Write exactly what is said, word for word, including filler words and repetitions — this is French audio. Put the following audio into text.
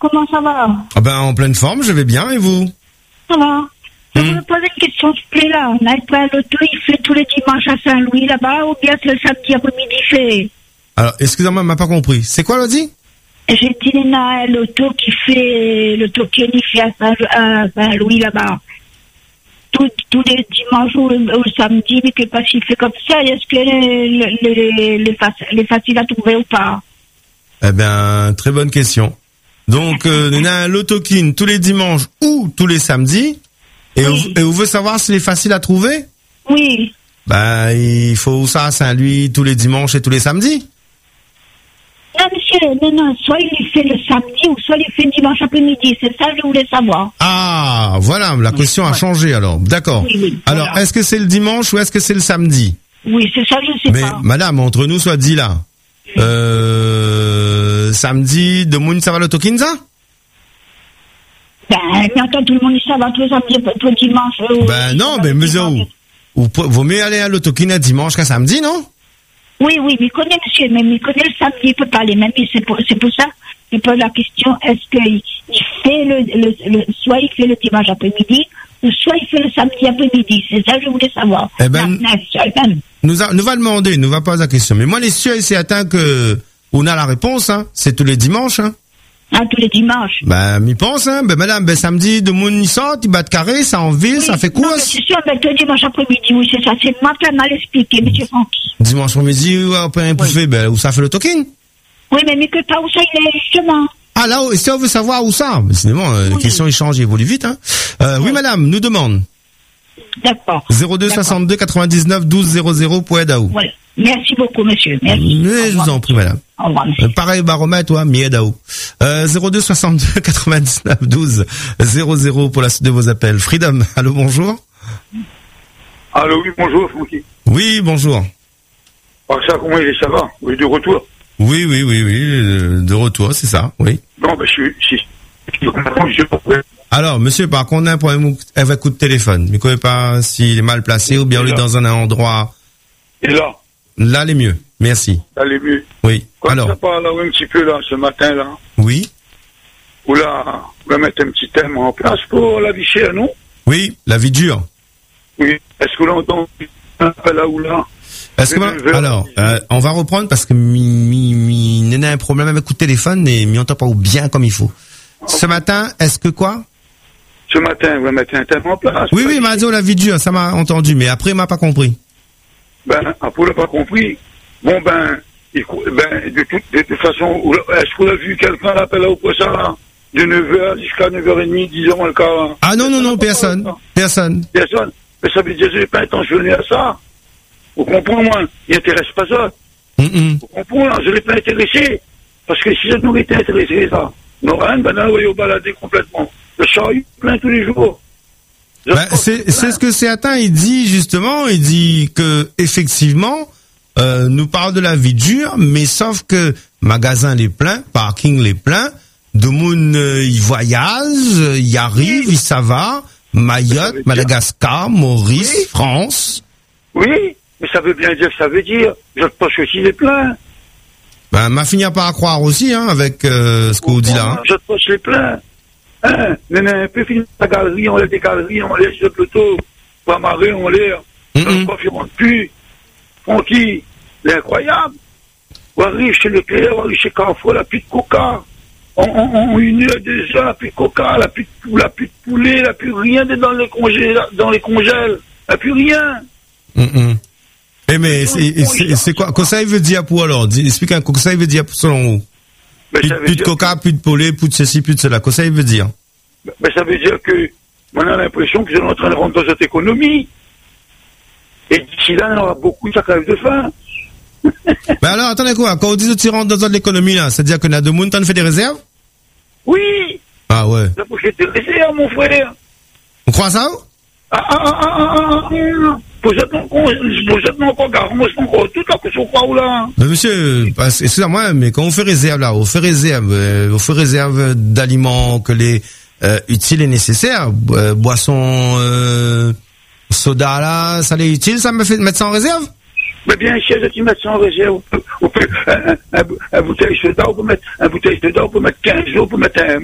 comment ça va? Ah ben, en pleine forme, je vais bien, et vous? Ça va. Je Hmm. voulais poser une question, s'il vous plaît, là. On a pas l'auto, il fait tous les dimanches à Saint-Louis, là-bas, ou bien c'est le samedi après-midi, il fait? Alors, excusez-moi, m'a pas compris. C'est quoi, l'a dit? J'ai dit, il y a l'auto qui fait, l'auto qui fait à Saint- à Saint-Louis, là-bas. Tous, tous les dimanches ou le, ou le samedi, mais que pas s'il fait comme ça, est-ce que les, les, les, les, fac- les faciles à trouver ou pas? Eh ben, très bonne question. Donc, euh, on a un lotokin tous les dimanches ou tous les samedis. Et, Oui. on, et on veut savoir s'il est facile à trouver? Oui. Ben, il faut ça à Saint-Louis tous les dimanches et tous les samedis. Non, monsieur, non, non, soit il le fait le samedi ou soit il le fait dimanche après-midi. C'est ça que je voulais savoir. Ah, voilà, la question a ouais. changé alors. D'accord. Oui, oui, Alors, voilà. est-ce que c'est le dimanche ou est-ce que c'est le samedi? Oui, c'est ça, je sais Mais, pas. madame, entre nous, soit dit là. Euh, samedi, de Moon, ça va l'autokinza? Ben, mais attends, tout le monde dit ça va tous les samedis, tous les dimanches. euh, Ben oui, non, ça va mais tous les monsieur, dimanches. ou, ou, vaut mieux aller à l'autokina dimanche qu'un samedi, non? Oui, oui, mais il connaît, monsieur, mais il connaît le samedi, il peut pas aller. Même, c'est pour, c'est pour ça, il pose la question, est-ce qu'il il fait le, le, le, soit il fait le dimanche après-midi, ou soit il fait le samedi après-midi. C'est ça que je voulais savoir. Eh ben, Non, non, seul, même. Nous, a, nous va demander, nous va poser la question. Mais moi, les sûr et certain que on a la réponse, hein. C'est tous les dimanches, hein. Ah, tous les dimanches. Ben, m'y pense, hein. Ben, madame, ben, samedi, de Moon, il sort, il bat de carré, ça en ville, ça fait Non, quoi? mais c'est sûr, ben, tous les dimanches après-midi, oui, c'est ça. C'est moi qui ai mal expliqué, monsieur Francky. Dimanche midi, ou après un pouffé, ben, où ça fait l'autokin? Oui, mais mais que pas où ça il est, justement. Ah, là, et si on veut savoir où ça? Mais sinon, euh, les Oui. questions, ils changent, ils évoluent vite, hein. Euh, oui, madame, nous demande. D'accord. zéro deux D'accord. soixante-deux quatre-vingt-dix-neuf douze zéro zéro pour Edaou. Voilà. Merci beaucoup, monsieur. Merci. Mais Au je revoir. vous en prie, madame. Au revoir, Euh, monsieur. pareil baromètre, toi, Miedao. Euh, zéro deux soixante-deux quatre-vingt-dix-neuf douze zéro zéro pour la suite de vos appels. Freedom, allô, bonjour. Allô, oui, bonjour, Francky. Oui, bonjour. Ah, ça, comment il est, ça va? Oui, de retour. Oui, oui, oui, oui, euh, de retour, c'est ça, oui. Non, ben, je suis, si, je sais pas. Alors, monsieur, par contre, on a un problème avec coup de téléphone. Ne connaissez pas s'il est mal placé ou bien on est dans un endroit. Et là, Là, les mieux. Merci. ça allait mieux. Oui. Quand Alors, ça parle là, un petit peu, là, ce matin, là, oui. où là, on va mettre un petit thème en place pour la vie chère, non? Oui, la vie dure. Oui. Est-ce que là, on entend un appel là ou là? Est-ce que, Je- je- alors, euh, on va reprendre parce que mi, mi, mi, Néna a un problème avec coup de téléphone, mais mi entend pas bien comme il faut. Ce matin, est-ce que quoi? Ce matin, on va mettre un thème en place. Oui, oui, Mazo, la vie dure, ça m'a entendu, mais après, il m'a pas compris. Ben, après, on n'a pas compris. Bon, ben, écou- ben, de toute, de toute façon, ou- est-ce qu'on a vu quelqu'un l'appel là ou quoi ça, là? De neuf heures jusqu'à neuf heures trente, disons, le cas. Ah non, non, non, personne. Personne. Personne. Mais ça veut dire que je n'ai pas intentionné à ça. Vous comprenez, moi? Il n'intéresse pas ça. Hum, hum. Vous comprenez, je ne l'ai pas intéressé. Parce que si ça nous était intéressé, ça, non, rien, ben là, on va balader complètement. Le chariot plein tous les jours. Je Ben, pense c'est que- c'est ce que Certain il dit justement, il dit que effectivement euh, nous parle de la vie dure, mais sauf que magasin les plein, parking les plein, de monde euh, il voyage, euh, il arrive, il ça va, Ça veut Mayotte, dire- Madagascar, Maurice, Oui. France. Oui, mais ça veut bien dire que ça veut dire. Je poche aussi les pleins. Ben m'a fini par croire aussi hein avec euh, ce que vous dites là. Hein. Je poche les pleins. Hein, mais un peu fini la galerie, on laisse des galeries, on laisse le plateau. Pas marrer, on l'air. Mhm. Le coffre, il rentre plus. Francky, c'est incroyable. On arrive chez Leclerc, on arrive chez Carrefour, la plus de coca. En, en, en une heure, deux heures, la plus de coca, la plus de poulet, la plus de poulet, la plus rien dans les congés, dans les congèles. La plus rien. Hum, hum. Eh mais c'est c'est- c'est quoi que ça veut dire pour alors? Dis- Explique un coup que ça veut dire selon vous. Mais Plus, ça veut plus de dire coca, plus de poulet, plus de ceci, plus de cela. Qu'est-ce que ça veut dire? que- mais ça veut dire que, on a l'impression que nous sommes en train de rentrer dans cette économie. Et d'ici là, il y aura beaucoup de crève de faim. Mais alors, attendez quoi? Quand on dit que tu rentres dans l'économie, là, c'est-à-dire que y a de monde, t'en fait des réserves? Oui, Ah ouais. la pochette est réserve, mon frère. On croit ça? Ah, ah, ah, ah, ah, ah, ah. Pose-moi encore, pose-moi encore, garde-moi encore, tout là, que je crois ou là. Mais monsieur, parce- excusez-moi, mais quand on fait réserve, là, on fait réserve, euh, on fait réserve d'aliments que les, euh, utiles et nécessaires, euh, boissons, euh, soda, là, ça les utile, ça me fait mettre ça en réserve? Mais bien sûr, je tu mets ça en réserve. On peut, un, un, un, un bouteille de soda, on peut mettre, un bouteille de soda, on peut mettre quinze jours, on peut mettre un